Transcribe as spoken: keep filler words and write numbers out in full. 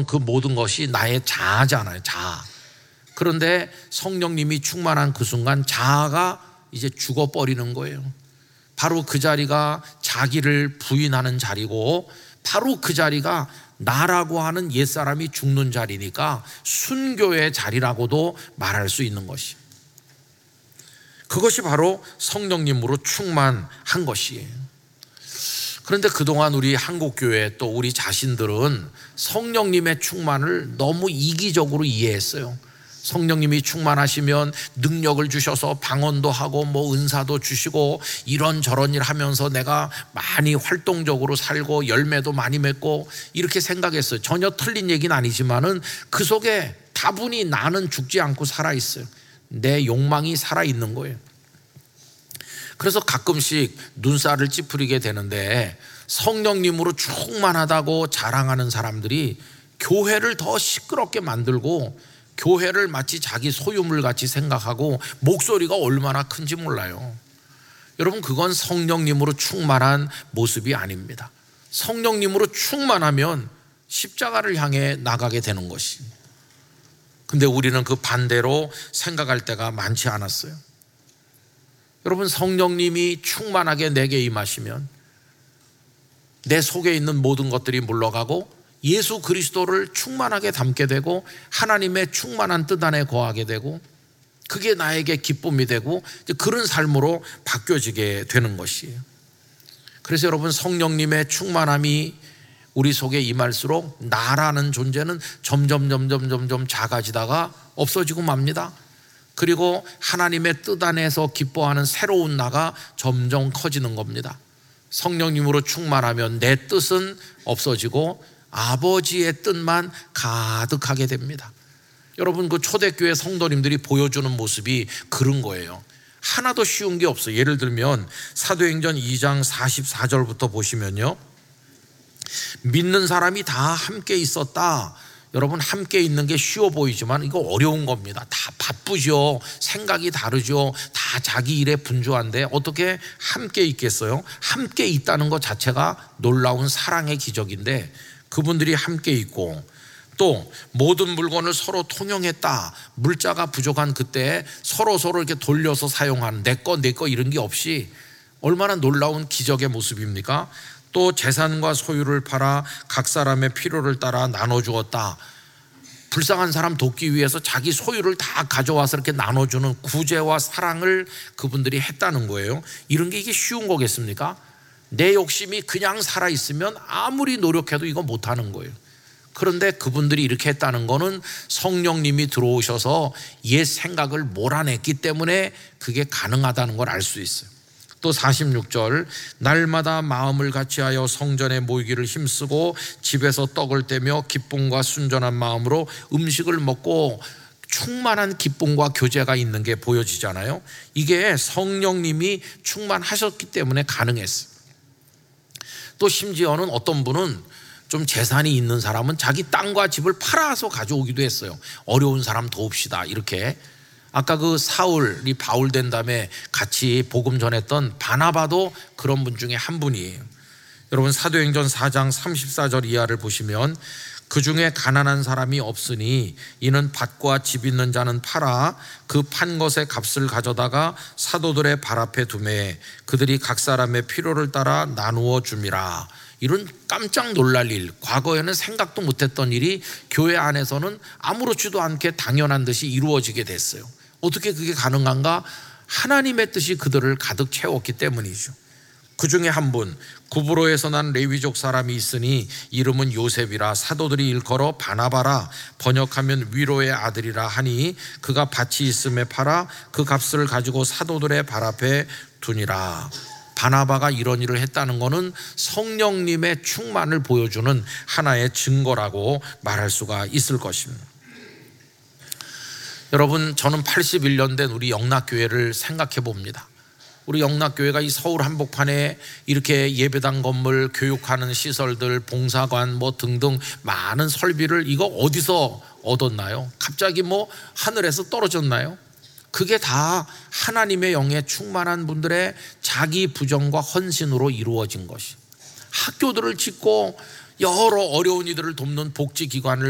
여러분, 그 모든 것이 나의 자아잖아요. 자아. 그런데 성령님이 충만한 그 순간 자아가 이제 죽어버리는 거예요. 바로 그 자리가 자기를 부인하는 자리고, 바로 그 자리가 나라고 하는 옛사람이 죽는 자리니까 순교의 자리라고도 말할 수 있는 것이, 그것이 바로 성령님으로 충만한 것이에요. 그런데 그동안 우리 한국교회 또 우리 자신들은 성령님의 충만을 너무 이기적으로 이해했어요. 성령님이 충만하시면 능력을 주셔서 방언도 하고 뭐 은사도 주시고 이런저런 일 하면서 내가 많이 활동적으로 살고 열매도 많이 맺고 이렇게 생각했어요. 전혀 틀린 얘기는 아니지만은 그 속에 다분히 나는 죽지 않고 살아있어요. 내 욕망이 살아있는 거예요. 그래서 가끔씩 눈살을 찌푸리게 되는데, 성령님으로 충만하다고 자랑하는 사람들이 교회를 더 시끄럽게 만들고 교회를 마치 자기 소유물 같이 생각하고 목소리가 얼마나 큰지 몰라요. 여러분, 그건 성령님으로 충만한 모습이 아닙니다. 성령님으로 충만하면 십자가를 향해 나가게 되는 것이. 근데 우리는 그 반대로 생각할 때가 많지 않았어요. 여러분, 성령님이 충만하게 내게 임하시면 내 속에 있는 모든 것들이 물러가고 예수 그리스도를 충만하게 담게 되고 하나님의 충만한 뜻 안에 거하게 되고, 그게 나에게 기쁨이 되고 그런 삶으로 바뀌어지게 되는 것이에요. 그래서 여러분, 성령님의 충만함이 우리 속에 임할수록 나라는 존재는 점점 점점 점점 작아지다가 없어지고 맙니다. 그리고 하나님의 뜻 안에서 기뻐하는 새로운 나가 점점 커지는 겁니다. 성령님으로 충만하면 내 뜻은 없어지고 아버지의 뜻만 가득하게 됩니다. 여러분, 그 초대교회 성도님들이 보여주는 모습이 그런 거예요. 하나도 쉬운 게 없어요. 예를 들면 사도행전 이 장 사십사 절부터 보시면요, 믿는 사람이 다 함께 있었다. 여러분, 함께 있는 게 쉬워 보이지만 이거 어려운 겁니다. 다 바쁘죠. 생각이 다르죠. 다 자기 일에 분주한데 어떻게 함께 있겠어요? 함께 있다는 것 자체가 놀라운 사랑의 기적인데, 그분들이 함께 있고, 또 모든 물건을 서로 통용했다. 물자가 부족한 그때 서로 서로 이렇게 돌려서 사용하는, 내 거 내 거 이런 게 없이 얼마나 놀라운 기적의 모습입니까? 또 재산과 소유를 팔아 각 사람의 필요를 따라 나눠주었다. 불쌍한 사람 돕기 위해서 자기 소유를 다 가져와서 이렇게 나눠주는 구제와 사랑을 그분들이 했다는 거예요. 이런 게 이게 쉬운 거겠습니까? 내 욕심이 그냥 살아있으면 아무리 노력해도 이거 못하는 거예요. 그런데 그분들이 이렇게 했다는 거는 성령님이 들어오셔서 옛 생각을 몰아냈기 때문에 그게 가능하다는 걸 알 수 있어요. 또 사십육 절, 날마다 마음을 같이하여 성전에 모이기를 힘쓰고 집에서 떡을 떼며 기쁨과 순전한 마음으로 음식을 먹고, 충만한 기쁨과 교제가 있는 게 보여지잖아요. 이게 성령님이 충만하셨기 때문에 가능했어요. 또 심지어는 어떤 분은 좀 재산이 있는 사람은 자기 땅과 집을 팔아서 가져오기도 했어요. 어려운 사람 도웁시다 이렇게. 아까 그 사울이 바울 된 다음에 같이 복음 전했던 바나바도 그런 분 중에 한 분이에요. 여러분, 사도행전 사 장 삼십사 절 이하를 보시면, 그 중에 가난한 사람이 없으니 이는 밭과 집 있는 자는 팔아 그 판 것의 값을 가져다가 사도들의 발 앞에 두매 그들이 각 사람의 필요를 따라 나누어 줌이라. 이런 깜짝 놀랄 일, 과거에는 생각도 못했던 일이 교회 안에서는 아무렇지도 않게 당연한 듯이 이루어지게 됐어요. 어떻게 그게 가능한가? 하나님의 뜻이 그들을 가득 채웠기 때문이죠. 그 중에 한 분, 구브로에서 난 레위족 사람이 있으니 이름은 요셉이라 사도들이 일컬어 바나바라, 번역하면 위로의 아들이라 하니 그가 밭이 있음에 팔아 그 값을 가지고 사도들의 발 앞에 두니라. 바나바가 이런 일을 했다는 것은 성령님의 충만을 보여주는 하나의 증거라고 말할 수가 있을 것입니다. 여러분, 저는 팔십일 년 된 우리 영락교회를 생각해 봅니다. 우리 영락교회가 이 서울 한복판에 이렇게 예배당 건물, 교육하는 시설들, 봉사관 뭐 등등 많은 설비를 이거 어디서 얻었나요? 갑자기 뭐 하늘에서 떨어졌나요? 그게 다 하나님의 영에 충만한 분들의 자기 부정과 헌신으로 이루어진 것이. 학교들을 짓고 여러 어려운 이들을 돕는 복지기관을